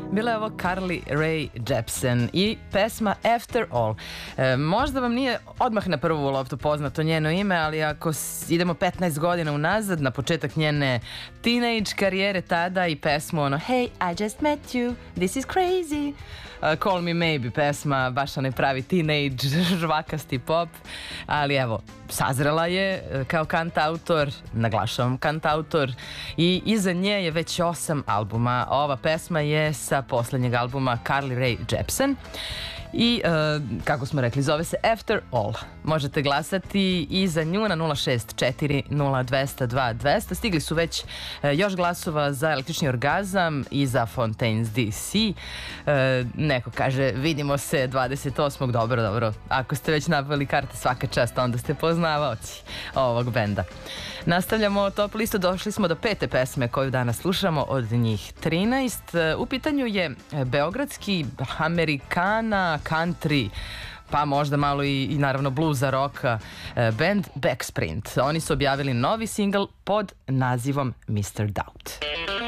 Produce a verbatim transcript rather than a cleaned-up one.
Bila je ovo Carly Rae Jepsen i pesma After All. E, možda vam nije odmah na prvu loptu poznato njeno ime, ali ako idemo petnaest godina unazad, na početak njene teenage karijere tada i pesmu ono Hey, I just met you, this is crazy. Uh, Call Me Maybe, pesma, baš onaj pravi teenage, žvakasti pop, ali evo, sazrela je kao kantautor, naglašavam kantautor, i iza nje je već osam albuma. Ova pesma je sa poslednjeg albuma Carly Rae Jepsen i, uh, kako smo rekli, zove se After All. Možete glasati i za nju na nula šest četiri nula dva zero dva dva zero zero. Stigli su već uh, još glasova za Električni orgazam i za Fontaines D C. Uh, neko kaže, vidimo se dvadeset osmog Dobro, dobro. Ako ste već nabavili karte, svaka čast, onda ste poznavaoci ovog benda. Nastavljamo top listu, došli smo do pete pesme koju danas slušamo, od njih trinaest. U pitanju je beogradski Amerikana, country, pa možda malo i, i naravno bluza roka band Backsprint. Oni su objavili novi singl pod nazivom mister Doubt.